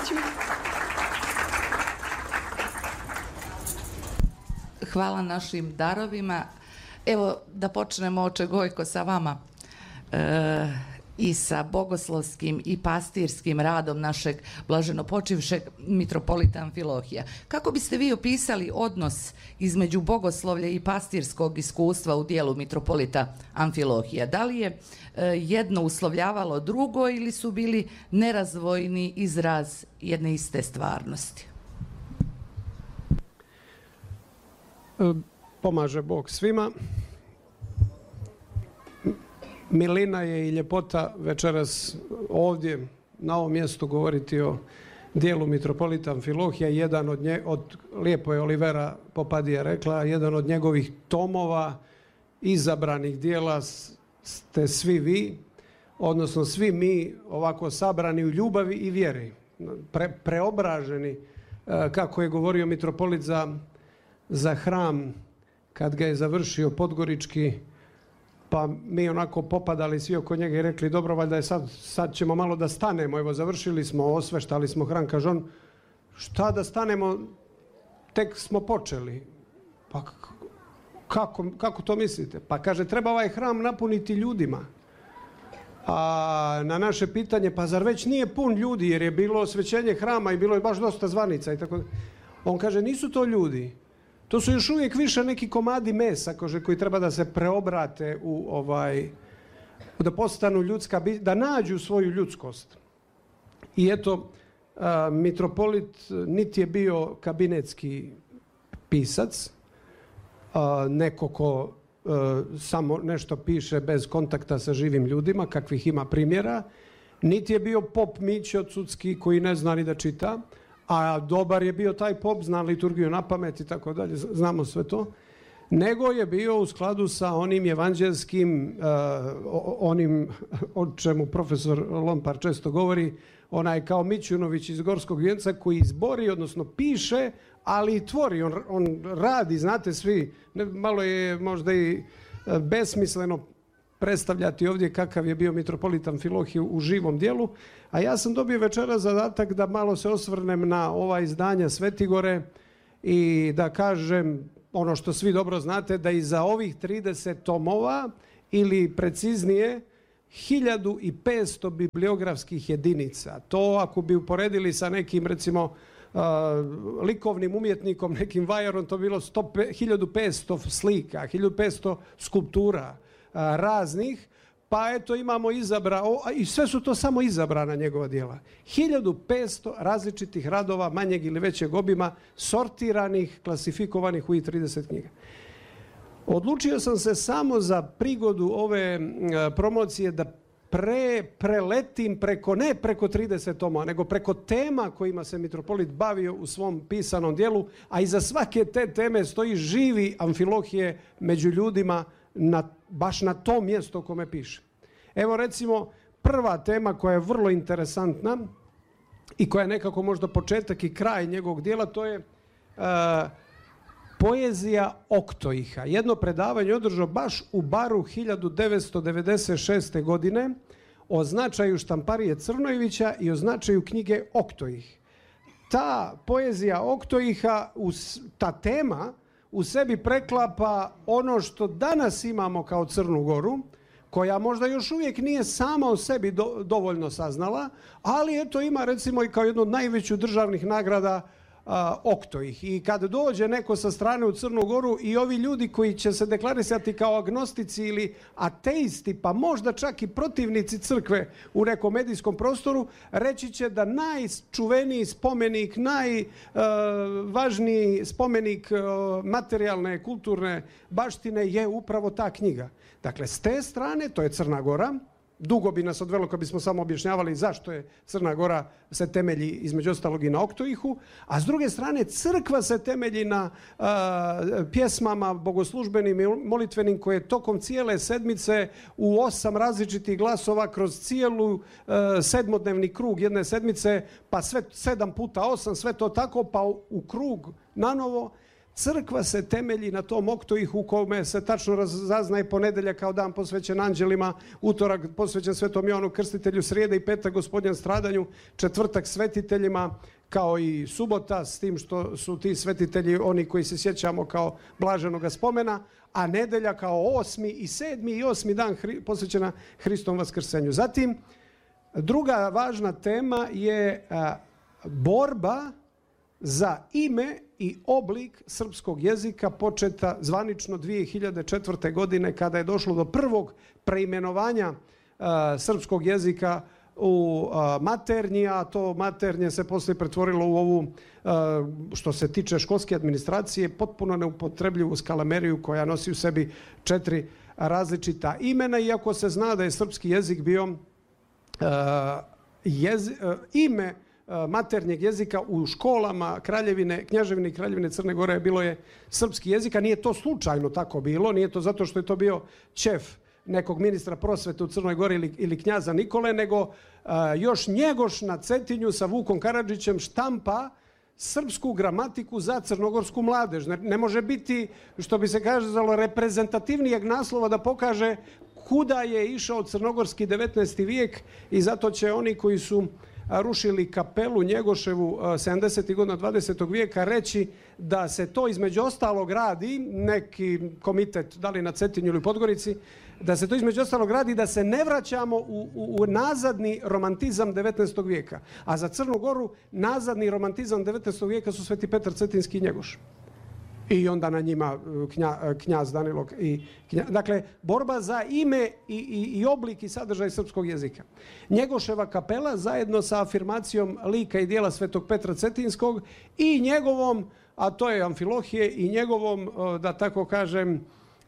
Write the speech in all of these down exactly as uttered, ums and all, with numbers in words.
Aleksiću. Hvala našim darovima. Evo da počnemo, oče Gojko, sa vama e, i sa bogoslovskim i pastirskim radom našeg blaženopočivšeg mitropolita Amfilohija. Kako biste vi opisali odnos između bogoslovlja i pastirskog iskustva u dijelu mitropolita Amfilohija? Da li je e, jedno uslovljavalo drugo ili su bili nerazvojni izraz jedne iste stvarnosti? Pomaže Bog svima. Milina je i ljepota večeras ovdje na ovom mjestu govoriti o dijelu mitropolita Amfilohija. Jedan od, nje, od lijepo je Olivera Popadija rekla, jedan od njegovih tomova izabranih dijela ste svi vi, odnosno svi mi ovako sabrani u ljubavi i vjeri, pre, preobraženi, kako je govorio mitropolit za, za hram kad ga je završio podgorički, pa mi onako popadali svi oko njega i rekli dobro, valjda je sad, sad ćemo malo da stanemo, evo završili smo, osveštali smo hram, kaže on, šta da stanemo, tek smo počeli. Pa kako, kako to mislite? Pa kaže, treba ovaj hram napuniti ljudima. A na naše pitanje, pa zar već nije pun ljudi, jer je bilo osvećenje hrama i bilo je baš dosta zvanica i tako. On kaže, nisu to ljudi. To su još uvijek više neki komadi mesa kože, koji treba da se preobrate u ovaj, da postanu ljudska, da nađu svoju ljudskost. I eto, a, mitropolit niti je bio kabinetski pisac, a, neko ko a, samo nešto piše bez kontakta sa živim ljudima, kakvih ima primjera, niti je bio pop Mićo Cudski koji ne zna ni da čita, a dobar je bio taj pop, zna liturgiju na pamet i tako dalje, znamo sve to, nego je bio u skladu sa onim evanđelskim, uh, onim o čemu profesor Lompar često govori, onaj kao Mićunović iz Gorskog vijenca koji izbori, odnosno piše, ali i tvori, on, on radi, znate svi, ne, malo je možda i besmisleno predstavljati ovdje kakav je bio mitropolit Amfilohije u živom dijelu, a ja sam dobio večera zadatak da malo se osvrnem na ova izdanja Svetigore i da kažem ono što svi dobro znate, da iza ovih trideset tomova ili preciznije hiljadu petsto bibliografskih jedinica. To ako bi uporedili sa nekim recimo uh, likovnim umjetnikom, nekim vajarom, to bilo hiljadu petsto slika, hiljadu petsto skulptura raznih, pa eto imamo izabra, i sve su to samo izabrana njegova djela. hiljadu petsto različitih radova manjeg ili većeg obima, sortiranih, klasifikovanih u i trideset knjiga. Odlučio sam se samo za prigodu ove promocije da pre, preletim preko, ne preko trideset toma, nego preko tema kojima se mitropolit bavio u svom pisanom dijelu, a iza svake te teme stoji živi Amfilohije među ljudima, na, baš na tom mjestu o kome piše. Evo recimo prva tema koja je vrlo interesantna i koja je nekako možda početak i kraj njegovog dijela, to je uh, poezija Oktoiha. Jedno predavanje održao baš u Baru hiljadu devetsto devedeset šeste. godine o značaju štamparije Crnojevića i o značaju knjige Oktoih. Ta poezija Oktoiha, ta tema u sebi preklapa ono što danas imamo kao Crnu Goru, koja možda još uvijek nije sama o sebi do, dovoljno saznala, ali eto ima recimo i kao jednu od najveću državnih nagrada a, Oktoih. I kad dođe neko sa strane u Crnu Goru i ovi ljudi koji će se deklarisati kao agnostici ili ateisti, pa možda čak i protivnici crkve u nekom medijskom prostoru, reći će da najčuveniji spomenik, najvažniji uh, spomenik uh, materijalne, kulturne baštine je upravo ta knjiga. Dakle, s te strane, to je Crna Gora. Dugo bi nas odvelo kad bismo samo objašnjavali zašto je Crna Gora se temelji između ostalog i na Oktoihu, a s druge strane crkva se temelji na uh, pjesmama bogoslužbenim i molitvenim koje tokom cijele sedmice u osam različitih glasova kroz cijelu uh, sedmodnevni krug jedne sedmice, pa sve sedam puta osam, sve to tako, pa u, u krug nanovo. crkva se temelji na tom oktoihu u kome se tačno razaznaje ponedeljak kao dan posvećen anđelima, utorak posvećen Svetom Jovanu Krstitelju, srijeda i petak Gospodnjem stradanju, četvrtak svetiteljima, kao i subota, s tim što su ti svetitelji oni koji se sjećamo kao blaženoga spomena, a nedelja kao osmi i sedmi i osmi dan posvećena Hristovom vaskrsenju. Zatim, druga važna tema je a, borba za ime i oblik srpskog jezika, početa zvanično dvije hiljade četvrte. godine kada je došlo do prvog preimenovanja a, srpskog jezika u a, maternji, a to maternje se poslije pretvorilo u ovu, a, što se tiče školske administracije, potpuno neupotrebljivu skalameriju koja nosi u sebi četiri različita imena, iako se zna da je srpski jezik bio a, jezi, a, ime maternjeg jezika u školama Kraljevine, Kneževine i Kraljevine Crne Gore bilo je srpski jezik, a nije to slučajno tako bilo, nije to zato što je to bio ćef nekog ministra prosvete u Crnoj Gori ili, ili knjaza Nikole, nego uh, još Njegoš na Cetinju sa Vukom Karadžićem štampa srpsku gramatiku za crnogorsku mladež. Ne, ne može biti, što bi se kazalo, reprezentativnijeg naslova da pokaže kuda je išao crnogorski devetnaesti vijek, i zato će oni koji su rušili kapelu Njegoševu sedamdesetih godina dvadesetog vijeka reći da se to između ostalog radi, neki komitet, da li na Cetinju ili Podgorici, da se to između ostalog radi da se ne vraćamo u, u, u nazadni romantizam devetnaestog vijeka. A za Crnu Goru nazadni romantizam devetnaestog vijeka su Sveti Petar Cetinski i Njegoš. I onda na njima knja, knjaz Danilo. I knja, dakle, borba za ime i, i, i oblik i sadržaj srpskog jezika. Njegoševa kapela zajedno sa afirmacijom lika i dijela Svetog Petra Cetinskog i njegovom, a to je Amfilohije, i njegovom, da tako kažem,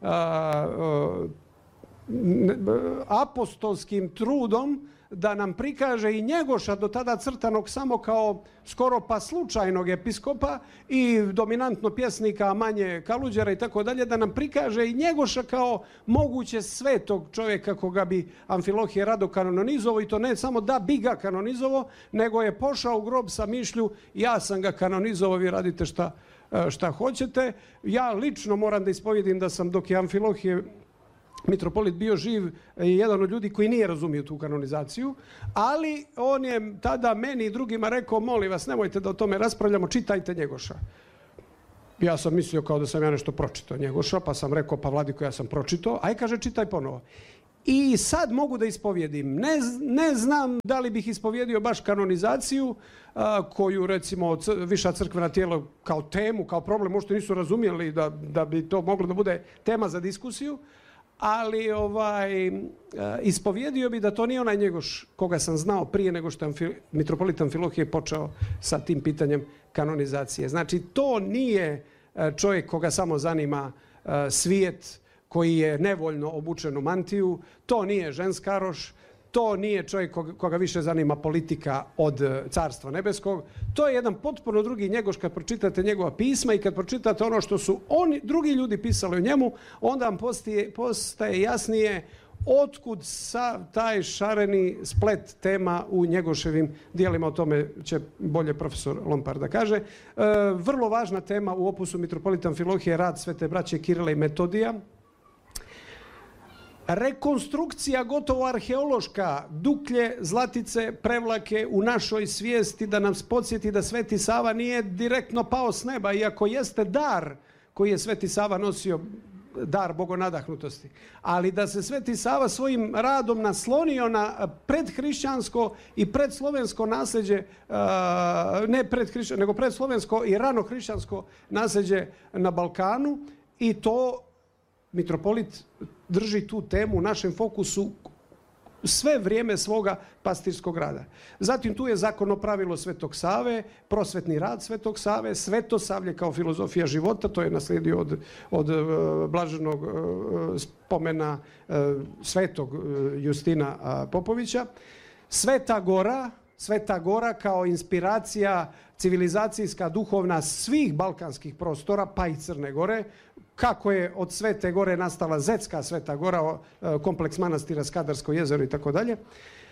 apostolskim trudom da nam prikaže i Njegoša, do tada crtanog samo kao skoro pa slučajnog episkopa i dominantno pjesnika, a manje Kaluđera i tako dalje, da nam prikaže i Njegoša kao moguće svetog čovjeka koga bi Amfilohije rado kanonizovao, i to ne samo da bi ga kanonizovao, nego je pošao u grob sa mišlju: ja sam ga kanonizovao, vi radite šta, šta hoćete. Ja lično moram da ispovjedim da sam, dok je Amfilohije mitropolit bio živ, jedan od ljudi koji nije razumio tu kanonizaciju, ali on je tada meni i drugima rekao: molim vas, nemojte da o tome raspravljamo, čitajte Njegoša. Ja sam mislio kao da sam ja nešto pročitao Njegoša, pa sam rekao: pa Vladiko, ja sam pročitao. Aj, kaže, čitaj ponovo. I sad mogu da ispovjedim. Ne, ne znam da li bih ispovjedio baš kanonizaciju, a, koju recimo viša crkvena tijela kao temu, kao problem, možda nisu razumjeli da, da bi to moglo da bude tema za diskusiju, ali ovaj, ispovjedio bi da to nije onaj Njegoš koga sam znao prije nego što je mitropolit Amfilohije počeo sa tim pitanjem kanonizacije. Znači, to nije čovjek koga samo zanima svijet, koji je nevoljno obučen u mantiju, to nije ženskaroš, to nije čovjek koga više zanima politika od Carstva nebeskog. To je jedan potpuno drugi Njegoš. Kad pročitate njegova pisma i kad pročitate ono što su oni, drugi ljudi pisali o njemu, onda vam postaje, postaje jasnije otkud sa taj šareni splet tema u Njegoševim dijelima. O tome će bolje profesor Lompar da kaže. E, vrlo važna tema u opusu mitropolita Amfilohije je rad Svete braće Kirila i Metodija. Rekonstrukcija gotovo arheološka Duklje, Zlatice, Prevlake u našoj svijesti, da nam podsjeti da Sveti Sava nije direktno pao s neba, iako jeste dar koji je Sveti Sava nosio, dar bogonadahnutosti. Ali da se Sveti Sava svojim radom naslonio na predhrišćansko i predslovensko nasljeđe, ne predhrišćansko, nego predslovensko i ranohrišćansko nasljeđe na Balkanu, i to mitropolit drži tu temu u našem fokusu sve vrijeme svoga pastirskog rada. Zatim tu je zakonopravilo Svetog Save, prosvetni rad Svetog Save, Svetosavlje kao filozofija života, to je naslijedio od, od blaženog spomena svetog Justina Popovića. Sveta Gora, Sveta Gora kao inspiracija civilizacijska, duhovna svih balkanskih prostora, pa i Crne Gore. Kako je od Svete Gore nastala Zetska Sveta Gora, kompleks manastira, Skadarsko jezero i tako dalje.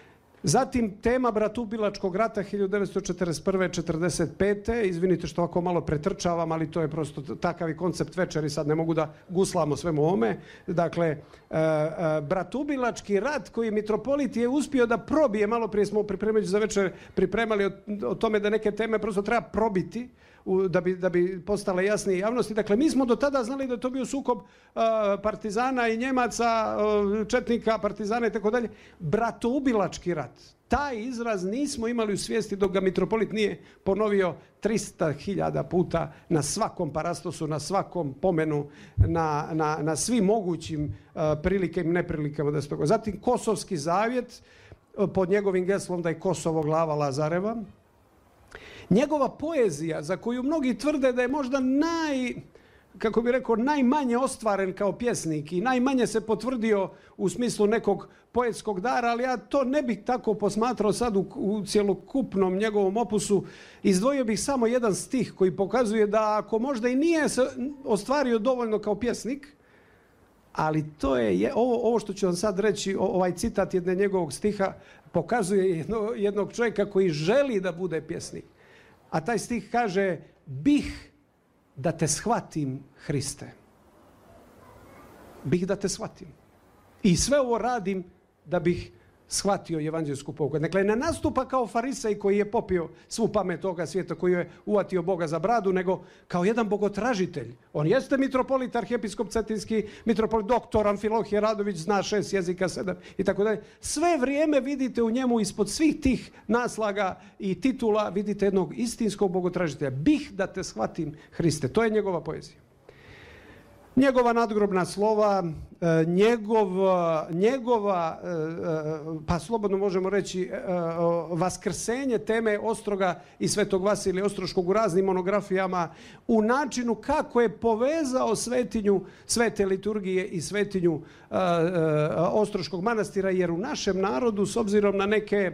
Zatim tema Bratubilačkog rata hiljadu devetsto četrdeset prve do četrdeset pete Izvinite što ovako malo pretrčavam, ali to je prosto takav i koncept večeri, sad ne mogu da guslamo svemu ovome. Dakle, e, e, Bratubilački rat koji mitropolit je uspio da probije, malo prije smo pripremajući za večer pripremali o, o tome da neke teme prosto treba probiti u, da, bi, da bi postale jasnije javnosti. Dakle, mi smo do tada znali da je to bio sukob uh, partizana i Njemaca, uh, četnika, partizana i tako dalje. Bratoubilački rat. Taj izraz nismo imali u svijesti dok ga mitropolit nije ponovio trista hiljada puta na svakom parastosu, na svakom pomenu, na, na, na svim mogućim uh, prilikama i neprilikama. Da se toga. Zatim Kosovski zavjet uh, pod njegovim geslom da je Kosovo glava Lazareva. Njegova poezija, za koju mnogi tvrde da je možda naj, kako bi rekao, najmanje ostvaren kao pjesnik i najmanje se potvrdio u smislu nekog poetskog dara, ali ja to ne bih tako posmatrao sad u, u cjelokupnom njegovom opusu. Izdvojio bih samo jedan stih koji pokazuje da ako možda i nije se ostvario dovoljno kao pjesnik, ali to je, ovo, ovo što ću vam sad reći, ovaj citat jedne njegovog stiha pokazuje jedno, jednog čovjeka koji želi da bude pjesnik. A taj stih kaže: bih da te shvatim, Hriste. Bih da te shvatim. I sve ovo radim da bih shvatio evanđelsku pouku. Dakle, ne nastupa kao farisej koji je popio svu pamet toga svijeta, koji je uvatio Boga za bradu, nego kao jedan bogotražitelj. On jeste mitropolit, arhijepiskop cetinski, mitropolit, doktor Amfilohije Radović, zna šest jezika, sedam i tako dalje. Sve vrijeme vidite u njemu ispod svih tih naslaga i titula vidite jednog istinskog bogotražitelja. Bih da te shvatim, Hriste. To je njegova poezija. Njegova nadgrobna slova, njegov, njegova, pa slobodno možemo reći, vaskrsenje teme Ostroga i Svetog Vasilija Ostroškog u raznim monografijama, u načinu kako je povezao svetinju Svete liturgije i svetinju Ostroškog manastira, jer u našem narodu, s obzirom na neke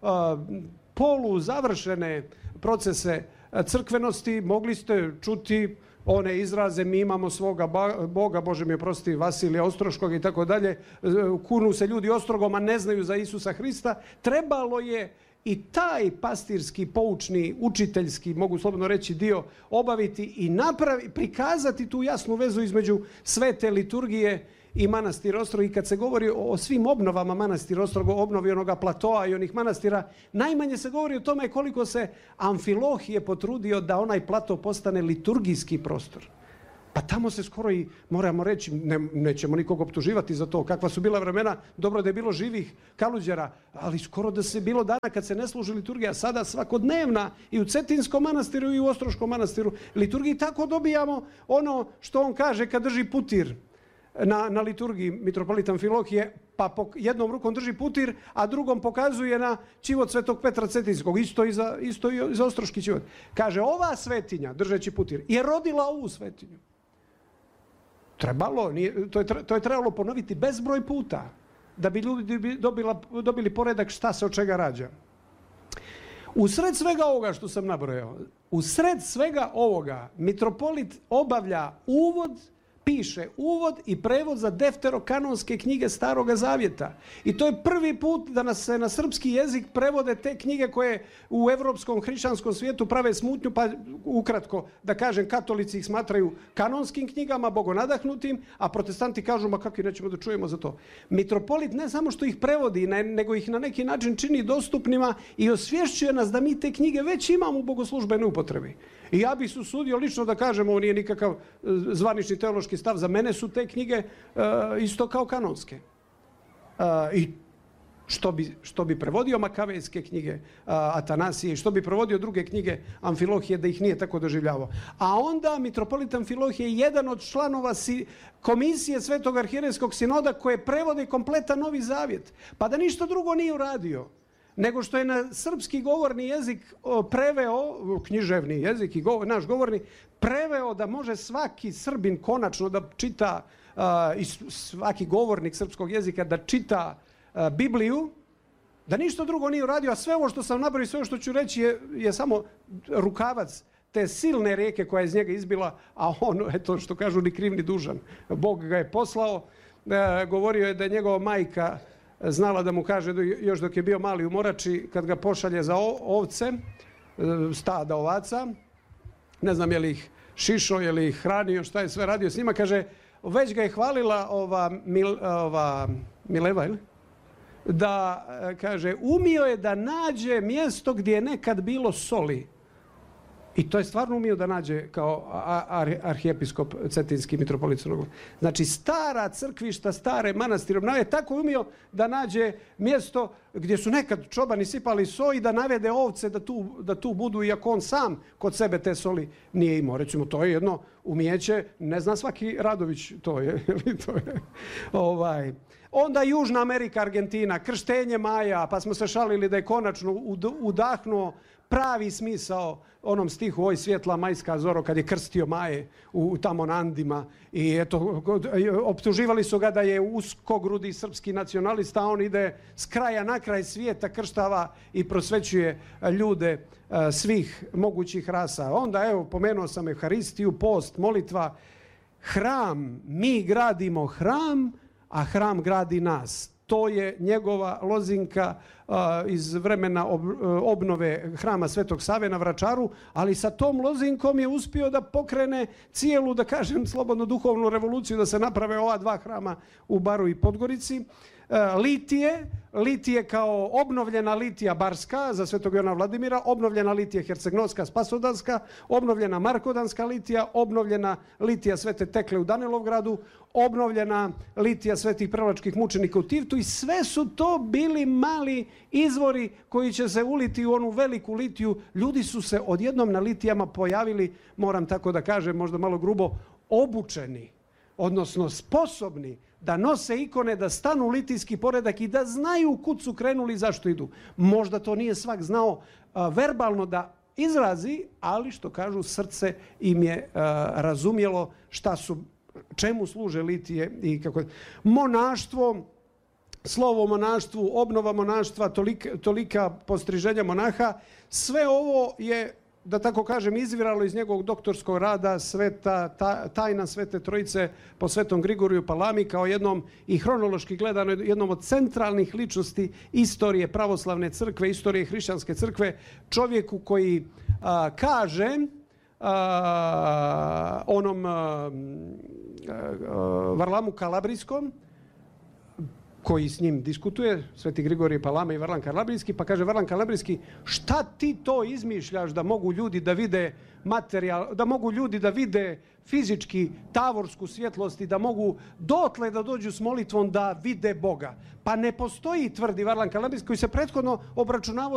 poluzavršene procese crkvenosti, mogli ste čuti one izraze: mi imamo svoga Boga, Bože mi oprosti, Vasilija Ostroškog i tako dalje. Kunu se ljudi Ostrogom, a ne znaju za Isusa Hrista. Trebalo je i taj pastirski, poučni, učiteljski, mogu slobodno reći, dio obaviti i napravi, prikazati tu jasnu vezu između Svete liturgije i manastir Ostrog. I kad se govori o svim obnovama manastir Ostrog, obnovi onoga platoa i onih manastira, najmanje se govori o tome koliko se Amfilohije potrudio da onaj plato postane liturgijski prostor. Pa tamo se skoro i, moramo reći, ne, nećemo nikog optuživati za to, kakva su bila vremena, dobro da je bilo živih kaluđera, ali skoro da se bilo dana kad se ne služi liturgija, sada svakodnevna i u Cetinskom manastiru i u Ostroškom manastiru liturgiji. Tako dobijamo ono što on kaže kad drži putir na, na liturgiji, mitropolit Amfilohije, pa po, jednom rukom drži putir, a drugom pokazuje na čivot Svetog Petra Cetinskog, isto i za, isto i za Ostroški čivot. Kaže, ova svetinja, držeći putir, je rodila ovu svetinju. Trebalo, nije, to, je, to je trebalo ponoviti bezbroj puta da bi ljudi dobila, dobili poredak šta se od čega rađa. U sred svega ovoga što sam nabrojao, u sred svega ovoga mitropolit obavlja uvod, piše uvod i prevod za defterokanonske knjige Staroga Zavjeta. I to je prvi put da nas se na srpski jezik prevode te knjige koje u evropskom hrišćanskom svijetu prave smutnju, pa ukratko da kažem, katolici ih smatraju kanonskim knjigama, bogonadahnutim, a protestanti kažu, ma kakvi, nećemo da čujemo za to. Mitropolit ne samo što ih prevodi, ne, nego ih na neki način čini dostupnima i osvješćuje nas da mi te knjige već imamo u bogoslužbenoj upotrebi. I ja bih se usudio lično da kažem, ovo nije nikakav zvanični teološki stav, za mene su te knjige uh, isto kao kanonske. Uh, I što bi, što bi prevodio Makavejske knjige uh, Atanasije i što bi prevodio druge knjige Amfilohije da ih nije tako doživljavao. A onda mitropolit Amfilohije je jedan od članova si, komisije Svetog arhijerejskog sinoda koje prevode kompletan Novi Zavjet. Pa da ništa drugo nije uradio, nego što je na srpski govorni jezik preveo, književni jezik i govor, naš govorni, preveo da može svaki Srbin konačno da čita, uh, i svaki govornik srpskog jezika da čita uh, Bibliju, da ništa drugo nije uradio, a sve ovo što sam nabrojio, sve ovo što ću reći je, je samo rukavac te silne rijeke koja je iz njega izbila, a on, eto što kažu, ni kriv ni dužan. Bog ga je poslao, uh, govorio je da je njegova majka znala da mu kaže još dok je bio mali u Morači, kad ga pošalje za ovce, stada ovaca, ne znam je li ih šišo, je li ih hranio, šta je sve radio s njima, kaže, već ga je hvalila ova, Mil, ova Mileva, ili? Da, kaže, umio je da nađe mjesto gdje je nekad bilo soli. I to je stvarno umio da nađe kao ar, arhijepiskop cetinski mitropolit Crnogorski. Znači stara crkvišta, stare manastire, je tako umio da nađe mjesto gdje su nekad čobani sipali so i da navede ovce da tu, da tu budu, iako on sam kod sebe te soli nije imao. Recimo, to je jedno umijeće, ne zna svaki Radović to je. to je ovaj. Onda Južna Amerika, Argentina, krštenje Maja, pa smo se šalili da je konačno udahnuo pravi smisao onom stihu Oj svjetla majska zoro kad je krstio Maje u tamo na Andima i eto optuživali su ga da je uskogrudi srpski nacionalista, a on ide s kraja na kraj svijeta, krštava i prosvećuje ljude svih mogućih rasa. Onda evo pomenuo sam Euharistiju, post, molitva, hram, mi gradimo hram, a hram gradi nas. To je njegova lozinka uh, iz vremena ob, uh, obnove hrama Svetog Save na Vračaru, ali sa tom lozinkom je uspio da pokrene cijelu, da kažem, slobodno duhovnu revoluciju, da se naprave ova dva hrama u Baru i Podgorici. Uh, litije, litije kao obnovljena litija Barska za Svetog Jovana Vladimira, obnovljena litija Herceg-Novska Spasodanska, obnovljena Markodanska litija, obnovljena litija Svete Tekle u Danilovgradu, obnovljena litija Svetih prelačkih mučenika u Tivtu i sve su to bili mali izvori koji će se uliti u onu veliku litiju. Ljudi su se odjednom na litijama pojavili, moram tako da kažem, možda malo grubo, obučeni, odnosno sposobni da nose ikone, da stanu u litijski poredak i da znaju kud su krenuli i zašto idu. Možda to nije svak znao a, verbalno da izrazi, ali što kažu, srce im je a, razumjelo šta su, čemu služe litije i kako je. Monaštvo, slovo monaštvu, obnova monaštva, tolika, tolika postriženja monaha, sve ovo je, da tako kažem, izviralo iz njegovog doktorskog rada Sveta, ta, tajna Svete Trojice po Svetom Grigoriju Palami kao jednom i hronološki gledano jednom od centralnih ličnosti istorije pravoslavne crkve, istorije hrišćanske crkve, čovjeku koji a, kaže a, onom a, a, Varlamu Kalabrijskom, koji s njim diskutuje, Sveti Grigorije Palama i Varlan Kalabrijski, pa kaže Varlan Kalabrijski, šta ti to izmišljaš da mogu ljudi da vide materijal, da mogu ljudi da vide fizički tavorsku svjetlost i da mogu dotle da dođu s molitvom da vide Boga. Pa ne postoji, tvrdi Varlan Kalabrijski, koji se prethodno obračunavao